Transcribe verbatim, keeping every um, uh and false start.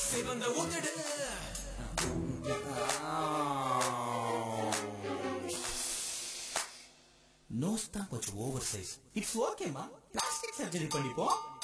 சிவந்த ஊத்துடு நோஸ் தான் கொஞ்சம் ஓவர் சைஸ். இட்ஸ் ஓகேமா, பிளாஸ்டிக் சர்ஜரி பண்ணிப்போம்.